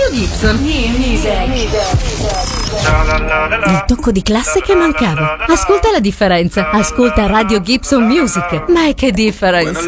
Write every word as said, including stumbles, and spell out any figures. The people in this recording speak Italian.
Gibson. Il tocco di classe che mancava. Ascolta la differenza. Ascolta Radio Gibson Music. Ma è che difference!